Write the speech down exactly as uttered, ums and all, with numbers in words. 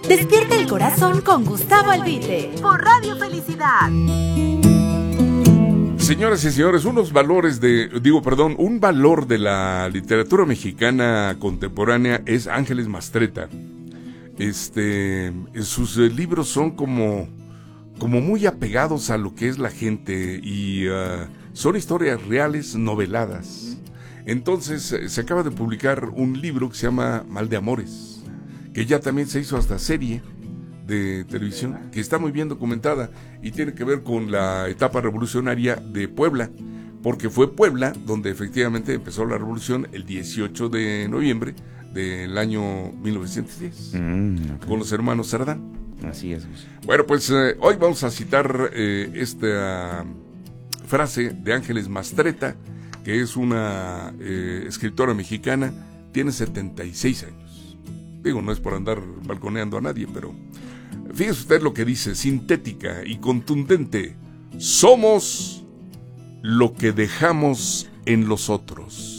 Despierta el corazón con Gustavo Albite por Radio Felicidad. Señoras y señores, unos valores de, digo, perdón, un valor de la literatura mexicana contemporánea es Ángeles Mastretta. Este, sus eh, libros son como, como muy apegados a lo que es la gente y uh, son historias reales noveladas. Entonces, eh, se acaba de publicar un libro que se llama Mal de Amores, que ya también se hizo hasta serie de televisión, que está muy bien documentada y tiene que ver con la etapa revolucionaria de Puebla, porque fue Puebla donde efectivamente empezó la revolución el dieciocho de noviembre del año mil novecientos diez, mm, okay. Con los hermanos Cerdán. Así es. Bueno, pues eh, hoy vamos a citar eh, esta frase de Ángeles Mastretta, que es una eh, escritora mexicana, tiene setenta y seis años. Digo, no es por andar balconeando a nadie, pero fíjese usted lo que dice, sintética y contundente: somos lo que dejamos en los otros.